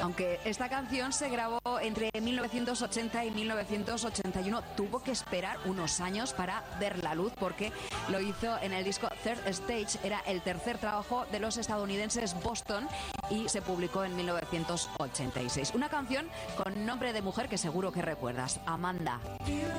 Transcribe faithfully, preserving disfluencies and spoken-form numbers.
Aunque esta canción se grabó entre mil novecientos ochenta y mil novecientos ochenta y uno, tuvo que esperar unos años para ver la luz porque lo hizo en el disco Third Stage. Era el tercer trabajo de los estadounidenses Boston y se publicó en mil novecientos ochenta y seis. Una canción con nombre de mujer que seguro que recuerdas, Amanda.